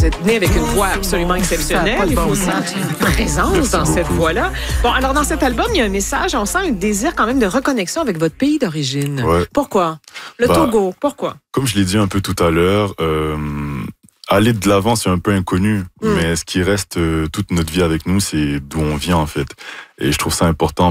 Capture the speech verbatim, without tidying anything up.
êtes né avec une voix absolument exceptionnelle. Il faut aussi une présence dans cette voix-là. Bon, alors dans cet album, il y a un message, on sent un désir quand même de reconnexion avec votre pays d'origine. Ouais. Pourquoi? Le bah, Togo, pourquoi? Comme je l'ai dit un peu tout à l'heure, euh, aller de l'avant, c'est un peu inconnu. Mm. Mais ce qui reste euh, toute notre vie avec nous, c'est d'où on vient, en fait. Et je trouve ça important.